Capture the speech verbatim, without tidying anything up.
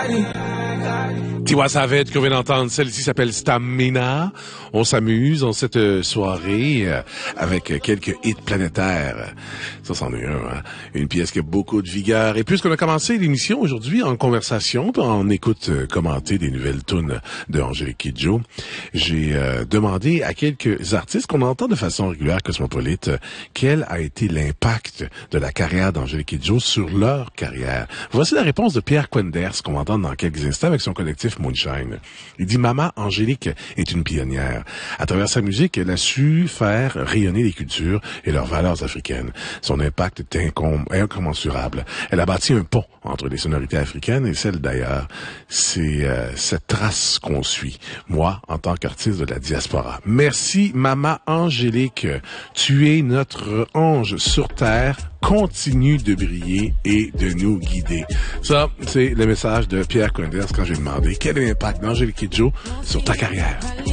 Tiwa Savage qu'on vient d'entendre, celle-ci s'appelle Stamina. On s'amuse en cette soirée avec quelques hits planétaires. Ça, c'en est un, hein? Une pièce qui a beaucoup de vigueur. Et puisqu'on a commencé l'émission aujourd'hui en conversation, en écoute euh, commenter des nouvelles tunes de Angélique Kidjo, j'ai euh, demandé à quelques artistes qu'on entend de façon régulière, cosmopolite, euh, quel a été l'impact de la carrière d'Angélique Kidjo sur leur carrière. Voici la réponse de Pierre Quenders, qu'on va entendre dans quelques instants avec son collectif Moonshine. Il dit « Maman Angélique est une pionnière. À travers sa musique, elle a su faire rayonner les cultures et leurs valeurs africaines. Son impact est incom- incommensurable. Elle a bâti un pont entre les sonorités africaines et celles d'ailleurs. C'est euh, cette trace qu'on suit, moi, en tant qu'artiste de la diaspora. Merci, Maman Angélique. Tu es notre ange sur terre. Continue de briller et de nous guider. » Ça, c'est le message de Pierre Quenders quand j'ai demandé quel est l'impact d'Angélique Kidjo sur ta carrière.